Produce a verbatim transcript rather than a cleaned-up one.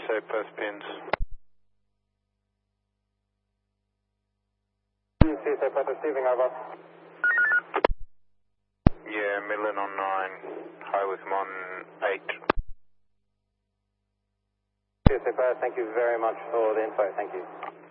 A post pins. C S A post receiving, over. Yeah, Midland on nine, high with them on eight. C S A post, thank you very much for the info, thank you.